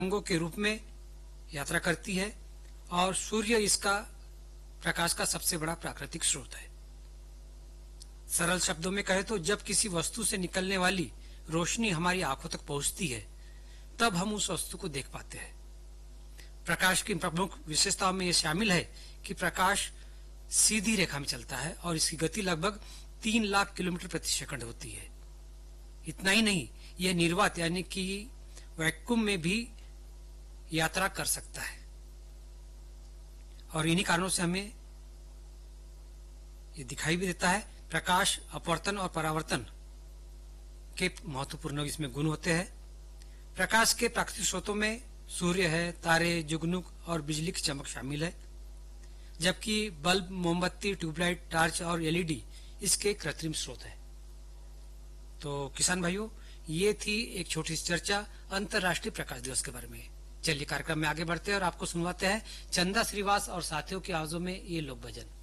अंगों के रूप में यात्रा करती है और सूर्य इसका प्रकाश का सबसे बड़ा प्राकृतिक स्रोत है। सरल शब्दों में कहे तो जब किसी वस्तु से निकलने वाली रोशनी हमारी आंखों तक पहुंचती है तब हम उस वस्तु को देख पाते हैं। प्रकाश की प्रमुख विशेषताओं में यह शामिल है कि प्रकाश सीधी रेखा में चलता है और इसकी गति लगभग 3 लाख किलोमीटर प्रति सेकंड होती है। इतना ही नहीं, यह निर्वात यानी कि वैक्यूम में भी यात्रा कर सकता है और इन्हीं कारणों से हमें ये दिखाई भी देता है। प्रकाश अपवर्तन और परावर्तन के महत्वपूर्ण इसमें गुण होते हैं। प्रकाश के प्राकृतिक स्रोतों में सूर्य है, तारे, जुगनू और बिजली की चमक शामिल है, जबकि बल्ब, मोमबत्ती, ट्यूबलाइट, टार्च और एलईडी इसके कृत्रिम स्रोत है। तो किसान भाइयों, ये थी एक छोटी सी चर्चा अंतर्राष्ट्रीय प्रकाश दिवस के बारे में। चलिए कार्यक्रम में आगे बढ़ते हैं और आपको सुनवाते हैं चंदा श्रीवास और साथियों की आवाजों में ये लोक भजन।